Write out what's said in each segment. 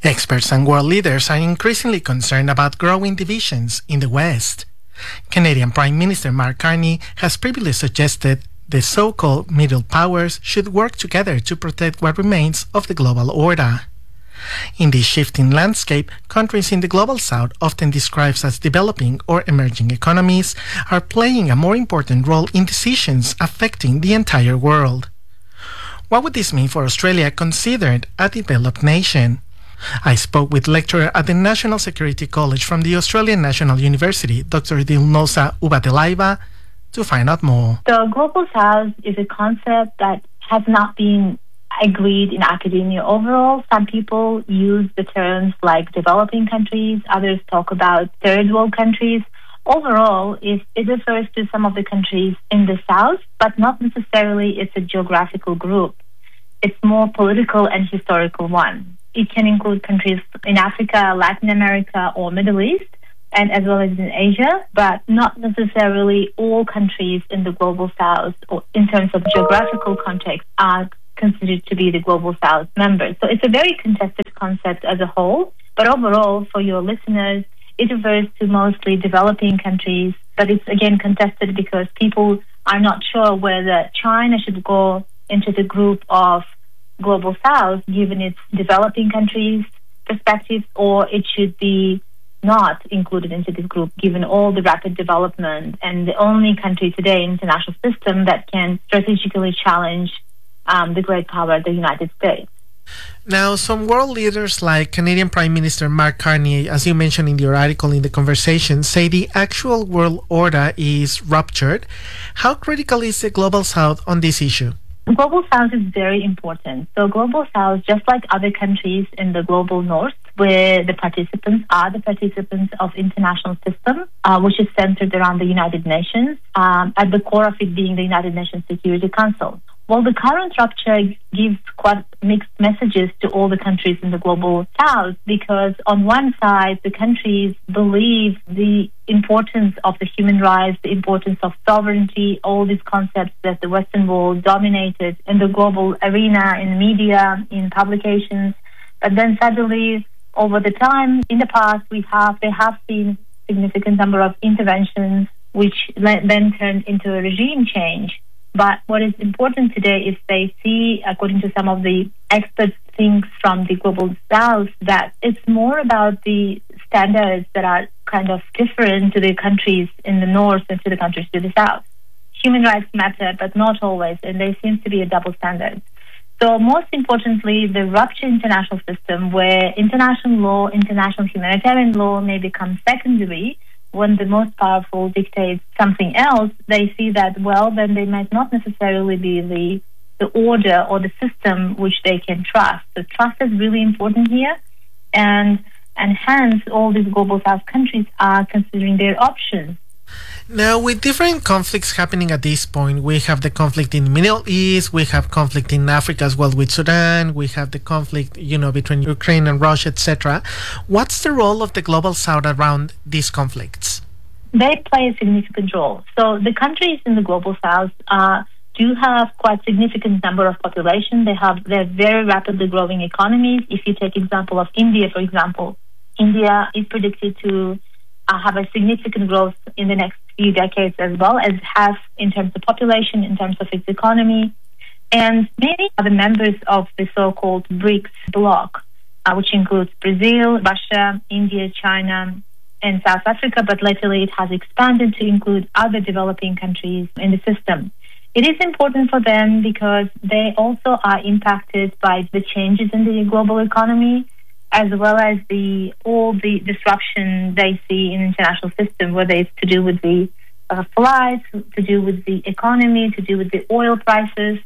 Experts and world leaders are increasingly concerned about growing divisions in the West. Canadian Prime Minister Mark Carney has previously suggested the so-called middle powers should work together to protect what remains of the global order. In this shifting landscape, countries in the global south, often described as developing or emerging economies, are playing a more important role in decisions affecting the entire world. What would this mean for Australia, considered a developed nation? I spoke with lecturer at the National Security College from the Australian National University, Dr. Dilnosa Ubatelaiva, to find out more. The Global South is a concept that has not been agreed in academia overall. Some people use the terms like developing countries, others talk about third world countries. Overall, it refers to some of the countries in the South, but not necessarily it's a geographical group. It's more political and historical one. It can include countries in Africa, Latin America, or Middle East, and as well as in Asia, but not necessarily all countries in the Global South, or in terms of geographical context, are considered to be the Global South members. So it's a very contested concept as a whole, but overall, for your listeners, it refers to mostly developing countries, but it's again contested because people are not sure whether China should go into the group of Global South, given its developing countries perspective, or it should be not included into this group, given all the rapid development and the only country today in the international system that can strategically challenge the great power, the United States. Now, some world leaders like Canadian Prime Minister Mark Carney, as you mentioned in your article in the conversation, say the actual world order is ruptured. How critical is the Global South on this issue? Global South is very important. So Global South, just like other countries in the Global North, where the participants are the participants of international system, which is centered around the United Nations, at the core of it being the United Nations Security Council. Well, the current rupture gives quite mixed messages to all the countries in the Global South, because on one side, the countries believe the importance of the human rights, the importance of sovereignty, all these concepts that the Western world dominated in the global arena, in media, in publications. But then suddenly, over the time, in the past, they have seen significant number of interventions, which then turned into a regime change. But what is important today is they see, according to some of the experts, things from the Global South, that it's more about the standards that are kind of different to the countries in the North and to the countries to the South. Human rights matter, but not always, and there seems to be a double standard. So most importantly, the ruptured international system, where international law, international humanitarian law may become secondary, when the most powerful dictates something else, they see that, well, then they might not necessarily be the order or the system which they can trust. So trust is really important here, and hence all these Global South countries are considering their options. Now, with different conflicts happening at this point, we have the conflict in the Middle East, we have conflict in Africa as well with Sudan, we have the conflict, between Ukraine and Russia, etc. What's the role of the Global South around these conflicts? They play a significant role. So the countries in the Global South do have quite significant number of population. They're very rapidly growing economies. If you take example of India, for example, India is predicted to have a significant growth in the next few decades, as well as have in terms of population, in terms of its economy. And many are the members of the so-called BRICS bloc, which includes Brazil, Russia, India, China, and South Africa, but lately it has expanded to include other developing countries in the system. It is important for them because they also are impacted by the changes in the global economy, as well as all the disruption they see in the international system, whether it's to do with the flights, to do with the economy, to do with the oil prices.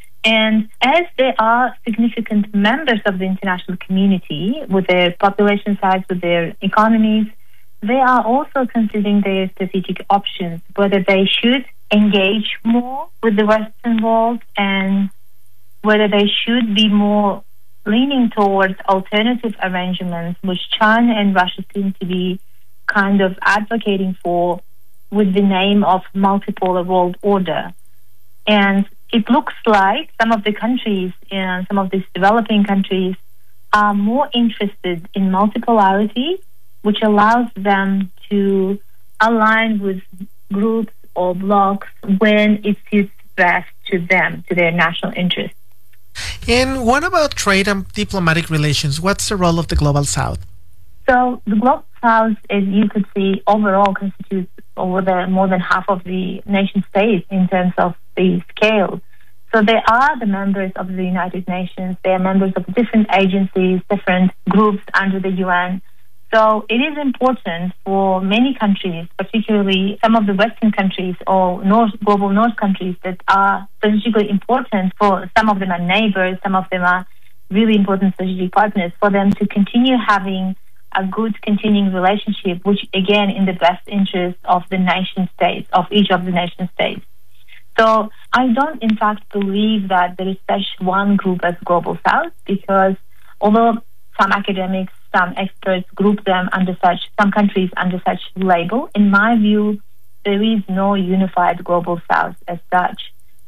And as they are significant members of the international community, with their population size, with their economies, they are also considering their strategic options, whether they should engage more with the Western world and whether they should be more leaning towards alternative arrangements, which China and Russia seem to be kind of advocating for with the name of multipolar world order. And it looks like some of the countries, some of these developing countries, are more interested in multipolarity, which allows them to align with groups or blocs when it suits best to them, to their national interests. And what about trade and diplomatic relations? What's the role of the Global South? So the Global South, as you could see, overall constitutes more than half of the nation states in terms of the scale. So they are the members of the United Nations. They are members of different agencies, different groups under the UN. So it is important for many countries, particularly some of the Western countries or global North countries that are strategically important. For some of them are neighbors, some of them are really important strategic partners, for them to continue having a good continuing relationship, which again in the best interest of the nation states, of each of the nation states. So I don't in fact believe that there is such one group as Global South, because although some academics, some experts group them under some countries under such label, in my view, there is no unified Global South as such.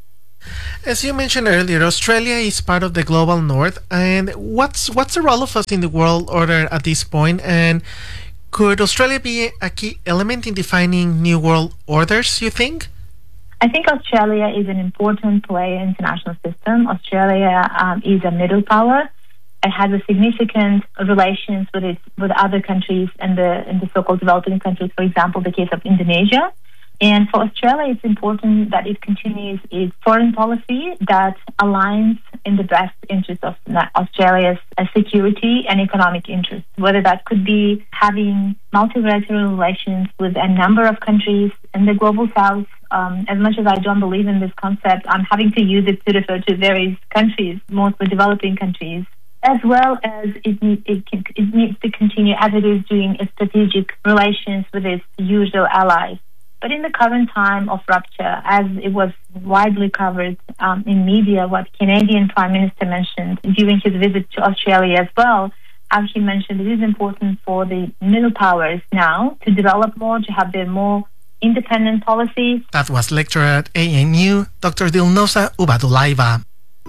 As you mentioned earlier, Australia is part of the Global North, and what's the role of us in the world order at this point? And could Australia be a key element in defining new world orders, you think? I think Australia is an important player in the international system. Australia is a middle power. It has a significant relations with other countries and the so-called developing countries, for example, the case of Indonesia. And for Australia, it's important that it continues its foreign policy that aligns in the best interest of Australia's security and economic interests, whether that could be having multilateral relations with a number of countries in the Global South. As much as I don't believe in this concept, I'm having to use it to refer to various countries, mostly developing countries, as well as it needs to continue as it is doing its strategic relations with its usual allies. But in the current time of rupture, as it was widely covered in media, what Canadian Prime Minister mentioned during his visit to Australia as well, as he mentioned, it is important for the middle powers now to develop more, to have their more independent policies. That was lecturer at ANU, Dr. Dilnosa Ubadulaiva.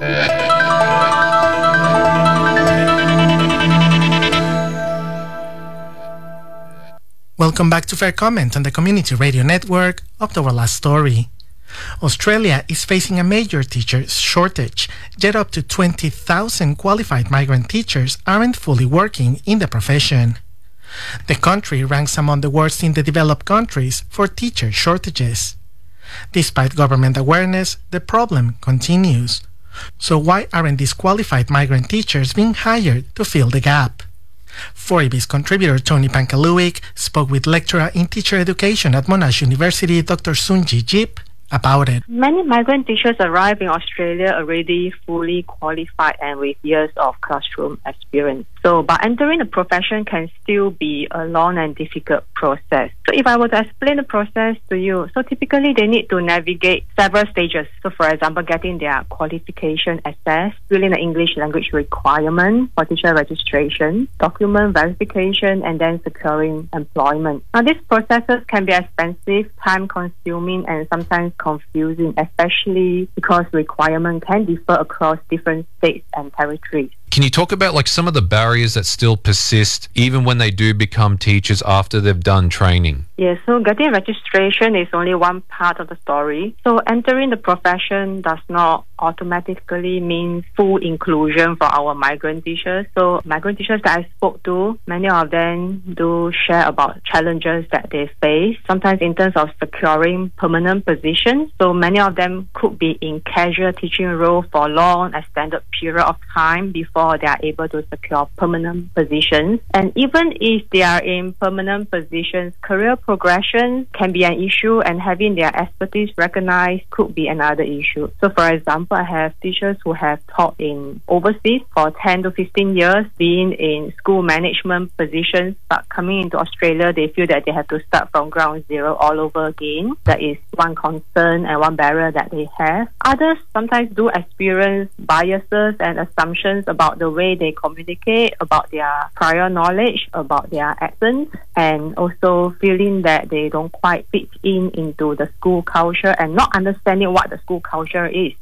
Welcome back to Fair Comment on the Community Radio Network. Up to our last story. Australia is facing a major teacher shortage, yet up to 20,000 qualified migrant teachers aren't fully working in the profession. The country ranks among the worst in the developed countries for teacher shortages. Despite government awareness, the problem continues. So why aren't these qualified migrant teachers being hired to fill the gap? 4EB's contributor Tony Pankaluik spoke with lecturer in teacher education at Monash University, Dr. Sunji Jip, about it. Many migrant teachers arrive in Australia already fully qualified and with years of classroom experience. So, but entering the profession can still be a long and difficult process. So if I were to explain the process to you, so typically they need to navigate several stages. So for example, getting their qualification assessed, filling the English language requirement for teacher registration, document verification, and then securing employment. Now these processes can be expensive, time-consuming, and sometimes confusing, especially because requirements can differ across different states and territories. Can you talk about some of the barriers that still persist even when they do become teachers after they've done training? Yes, so getting registration is only one part of the story. So entering the profession does not automatically mean full inclusion for our migrant teachers. So migrant teachers that I spoke to, many of them do share about challenges that they face, sometimes in terms of securing permanent positions. So many of them could be in casual teaching role for a long extended period of time before they are able to secure permanent positions. And even if they are in permanent positions, career progression can be an issue, and having their expertise recognized could be another issue. So for example, I have teachers who have taught in overseas for 10 to 15 years, being in school management positions, but coming into Australia, they feel that they have to start from ground zero all over again. That is one concern and one barrier that they have. Others sometimes do experience biases and assumptions about the way they communicate, about their prior knowledge, about their accents, and also feeling that they don't quite fit into the school culture and not understanding what the school culture is.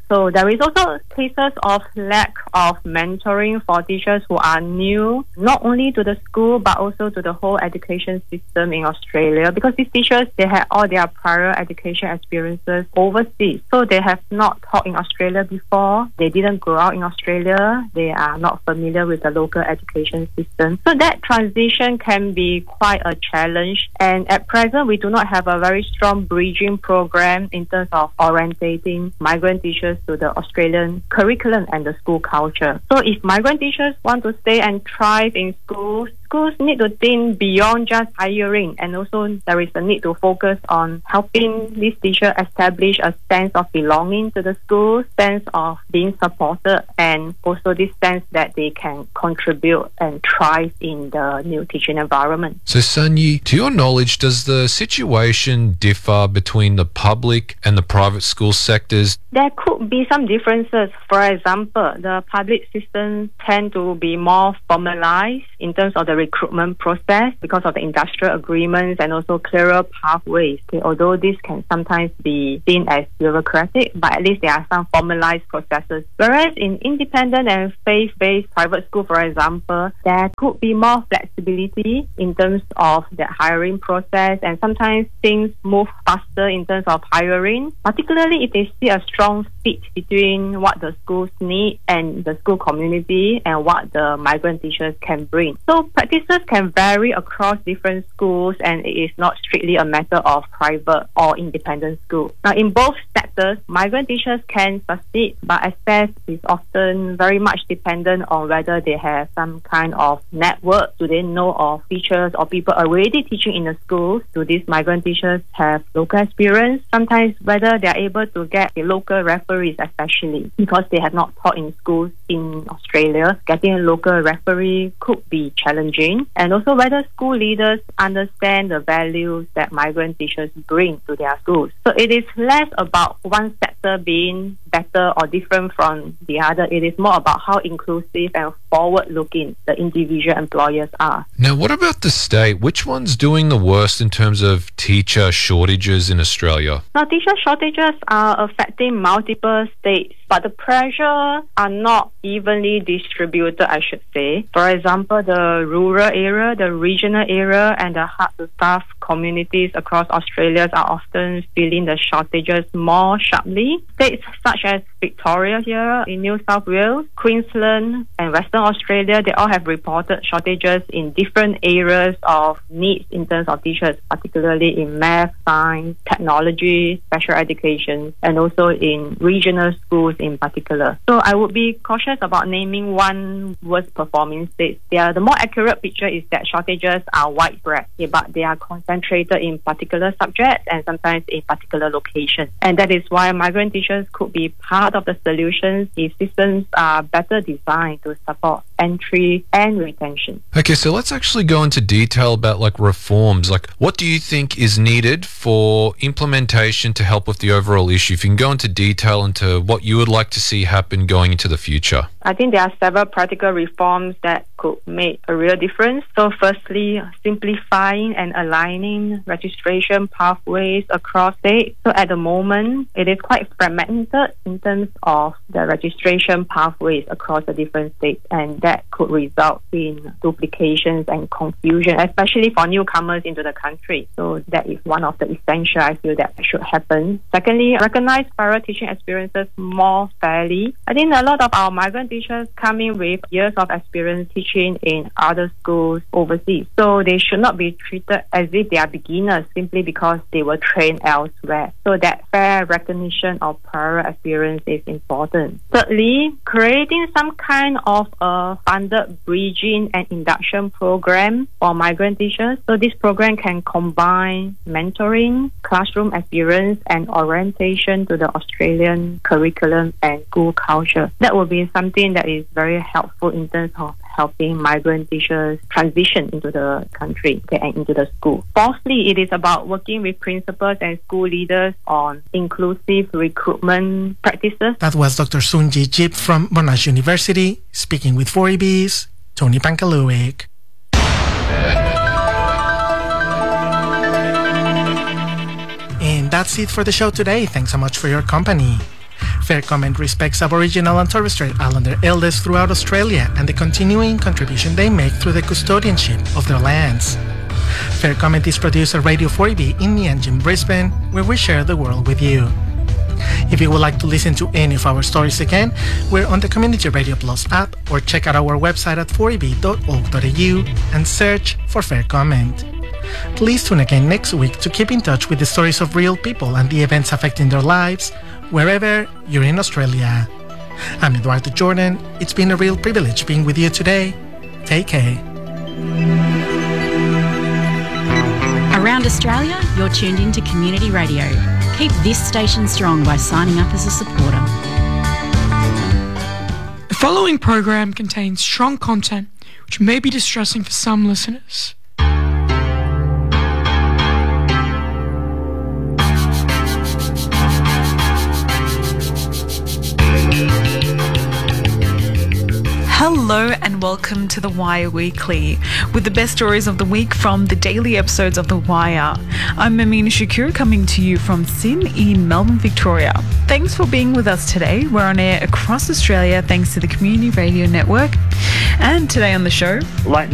So there is also cases of lack of mentoring for teachers who are new, not only to the school but also to the whole education system in Australia, because these teachers, they had all their prior education experiences overseas. So they have not taught in Australia before, they didn't grow up in Australia, they are not familiar with the local education system. So that transition can be quite a challenge, and at present we do not have a very strong bridging program in terms of orientating migrant teachers to the Australian curriculum and the school culture. So if migrant teachers want to stay and thrive in schools need to think beyond just hiring, and also there is a need to focus on helping these teachers establish a sense of belonging to the school, sense of being supported, and also this sense that they can contribute and thrive in the new teaching environment. So Sanyi, to your knowledge, does the situation differ between the public and the private school sectors? There could be some differences. For example, the public systems tend to be more formalized in terms of the recruitment process because of the industrial agreements and also clearer pathways. Okay, although this can sometimes be seen as bureaucratic, but at least there are some formalized processes. Whereas in independent and faith-based private school, for example, there could be more flexibility in terms of the hiring process, and sometimes things move faster in terms of hiring, particularly if they see a strong fit between what the schools need and the school community and what the migrant teachers can bring. So practices can vary across different schools, and it is not strictly a matter of private or independent school. Now, in both sectors, migrant teachers can succeed, but access is often very much dependent on whether they have some kind of network. Do they know of teachers or people already teaching in the schools? Do these migrant teachers have local experience? Sometimes whether they are able to get the local referees, especially because they have not taught in schools in Australia, getting a local referee could be challenging. And also whether school leaders understand the values that migrant teachers bring to their schools. So it is less about one sector being better or different from the other. It is more about how inclusive and forward-looking the individual employers are. Now, what about the state? Which one's doing the worst in terms of teacher shortages in Australia? Now, teacher shortages are affecting multiple states, but the pressure are not evenly distributed, I should say. For example, the rural area, the regional area, and the hard-to-staff communities across Australia are often feeling the shortages more sharply. States such as Victoria here in New South Wales, Queensland, and Western Australia, they all have reported shortages in different areas of needs in terms of teachers, particularly in math, science, technology, special education, and also in regional schools in particular. So I would be cautious about naming one worst performing state. The more accurate picture is that shortages are widespread, but they are concentrated in particular subjects and sometimes in particular locations. And that is why migrant teachers could be part of the solutions if systems are better designed to support entry and retention. Okay, so let's actually go into detail about reforms. What do you think is needed for implementation to help with the overall issue? If you can go into detail into what you would like to see happen going into the future. I think there are several practical reforms that could make a real difference. So firstly, simplifying and aligning registration pathways across states. So at the moment, it is quite fragmented in terms of the registration pathways across the different states, and that could result in duplications and confusion, especially for newcomers into the country. So that is one of the essential, I feel, that should happen. Secondly, recognize prior teaching experiences more fairly. I think a lot of our migrant teachers come in with years of experience teaching in other schools overseas. So they should not be treated as if they are beginners simply because they were trained elsewhere. So that fair recognition of prior experience is important. Thirdly, creating some kind of a funded bridging and induction program for migrant teachers. So this program can combine mentoring, classroom experience, and orientation to the Australian curriculum and school culture. That will be something that is very helpful in terms of helping migrant teachers transition into the country and into the school. Fourthly, it is about working with principals and school leaders on inclusive recruitment practices. That was Dr. Soon-Yi Jip from Monash University, speaking with 4EB's Tony Pankaluik. And that's it for the show today. Thanks so much for your company. Fair Comment respects Aboriginal and Torres Strait Islander elders throughout Australia and the continuing contribution they make through the custodianship of their lands. Fair Comment is produced at Radio 4EB in Meanjin, Brisbane, where we share the world with you. If you would like to listen to any of our stories again, we're on the Community Radio Plus app or check out our website at 4eb.org.au and search for Fair Comment. Please tune again next week to keep in touch with the stories of real people and the events affecting their lives, wherever you're in Australia. I'm Eduardo Jordan. It's been a real privilege being with you today. Take care. Around Australia, you're tuned in to Community Radio. Keep this station strong by signing up as a supporter. The following program contains strong content which may be distressing for some listeners. Hello and welcome to The Wire Weekly, with the best stories of the week from the daily episodes of The Wire. I'm Amina Shakur, coming to you from Sin in Melbourne, Victoria. Thanks for being with us today. We're on air across Australia thanks to the Community Radio Network. And today on the show, Like